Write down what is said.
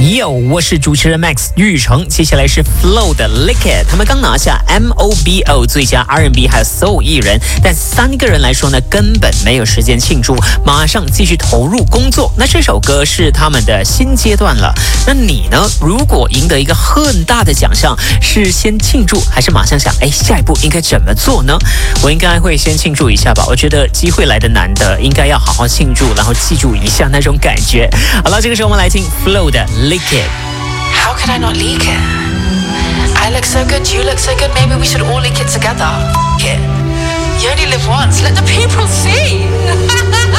Yo， 我是主持人 Max 玉成，接下来是 Flow 的 Lick It， 他们刚拿下 MOBO 最佳 R&B 还有 Soul 艺人，但3个人来说呢，根本没有时间庆祝，马上继续投入工作。那这首歌是他们的新阶段了。那你呢？如果赢得一个很大的奖项，是先庆祝，还是马上想，下一步应该怎么做呢？我应该会先庆祝一下吧。我觉得机会来的难得，应该要好好庆祝，然后记住一下那种感觉。好了，这个时候我们来听 Flow 的 Lick It。 How could I not leak it? I look so good, you look so good, maybe we should all leak it together. It. You only live once, let the people see.